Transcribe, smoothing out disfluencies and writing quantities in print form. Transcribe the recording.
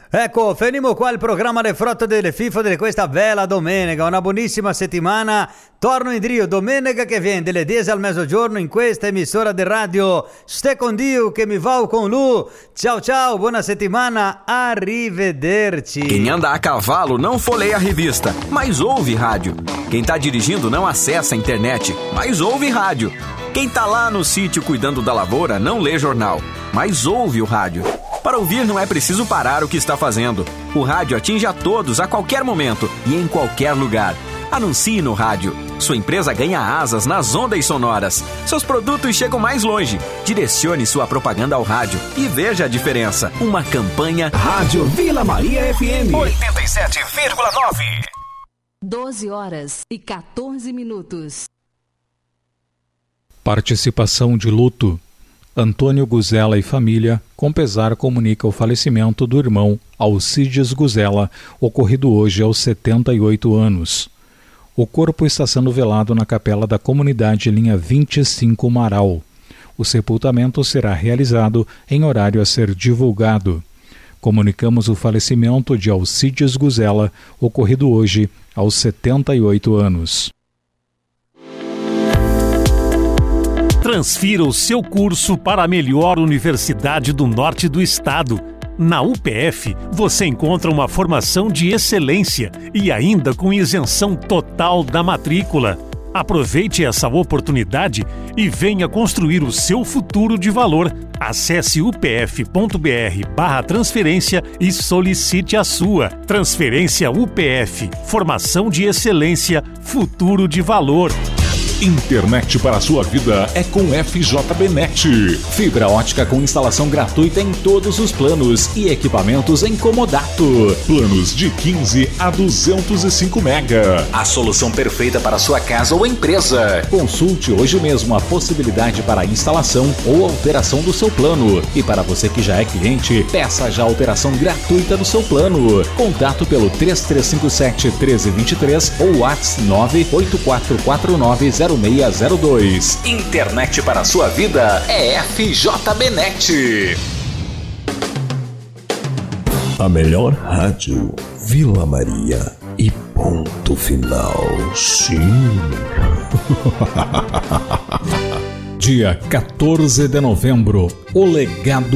Ecco, finimo qua il programma del Frotto delle Fifo di questa bella domenica, una buonissima settimana. Torno in trio domenica che viene dalle 10 al mezzogiorno in questa emissora di radio. Ste con Dio che mi va con lui. Ciao ciao, buona settimana, arrivederci. Quem anda a cavalo não folheia a revista, mas ouve rádio. Quem tá dirigindo não acessa a internet, mas ouve rádio. Quem tá lá no sítio cuidando da lavoura não lê jornal, mas ouve o rádio. Para ouvir não é preciso parar o que está fazendo. O rádio atinge a todos a qualquer momento e em qualquer lugar. Anuncie no rádio. Sua empresa ganha asas nas ondas sonoras. Seus produtos chegam mais longe. Direcione sua propaganda ao rádio e veja a diferença. Uma campanha Rádio Vila Maria FM 87,9. 12h14. Participação de luto. Antônio Guzela e família, com pesar, comunica o falecimento do irmão Alcides Guzela, ocorrido hoje aos 78 anos. O corpo está sendo velado na capela da comunidade Linha 25 Marau. O sepultamento será realizado em horário a ser divulgado. Comunicamos o falecimento de Alcides Guzela, ocorrido hoje aos 78 anos. Transfira o seu curso para a melhor universidade do norte do estado. Na UPF, você encontra uma formação de excelência e ainda com isenção total da matrícula. Aproveite essa oportunidade e venha construir o seu futuro de valor. Acesse upf.br/transferência e solicite a sua. Transferência UPF. Formação de excelência, futuro de valor. Internet para a sua vida é com FJBnet. Fibra ótica com instalação gratuita em todos os planos e equipamentos em comodato. Planos de 15 a 205 mega. A solução perfeita para a sua casa ou empresa. Consulte hoje mesmo a possibilidade para instalação ou alteração do seu plano. E para você que já é cliente, peça já a alteração gratuita do seu plano. Contato pelo 3357-1323 ou WhatsApp 984490602. Internet para a sua vida é FJBnet. A melhor rádio, Vila Maria e ponto final. Sim. Dia 14 de novembro, o legado